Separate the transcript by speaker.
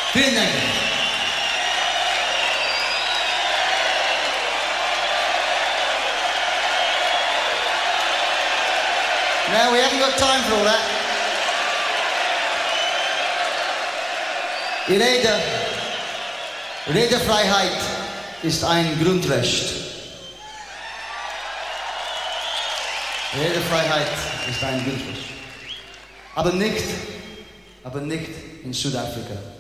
Speaker 1: Vielen Dank. Now, we haven't got time for all that. Die Redefreiheit ist ein Grundrecht. Redefreiheit ist ein Grundrecht. Aber nicht in Südafrika.